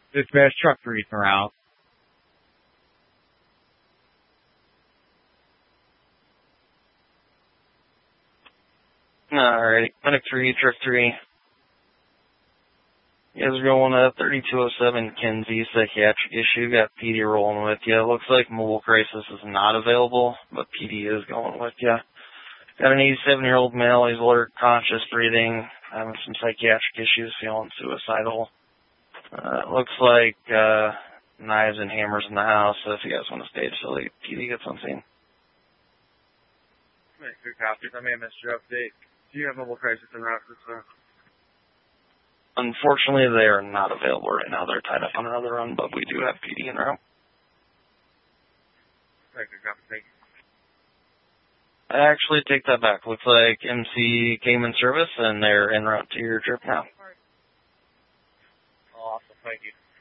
Dispatch truck 3 en route. Alrighty, Clinic 3, Truck 3. You guys are going to 3207 Kinsey, psychiatric issue. Got PD rolling with you. Looks like mobile crisis is not available, but PD is going with you. Got an 87-year-old male. He's alert, conscious, breathing, having some psychiatric issues, feeling suicidal. Looks like knives and hammers in the house, so if you guys want to stay till the PD gets on scene. Good copy. I may have missed your update. Do you have mobile crisis en route, sir? Unfortunately, they are not available right now. They're tied up on another run, but we do have PD en route. Good copy. Thank you. I actually take that back. Looks like MC came in service, and they're en route to your trip now. Awesome. Thank you.